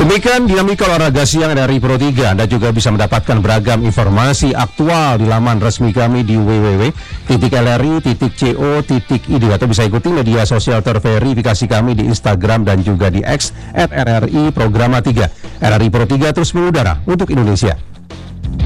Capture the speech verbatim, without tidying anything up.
Demikian dinamika olahraga siang dari Pro tiga. Anda juga bisa mendapatkan beragam informasi aktual di laman resmi kami di w w w titik l r i titik co titik i d atau bisa ikuti media sosial terverifikasi kami di Instagram dan juga di X at r r i Programa tiga. R R I Pro tiga terus mengudara untuk Indonesia.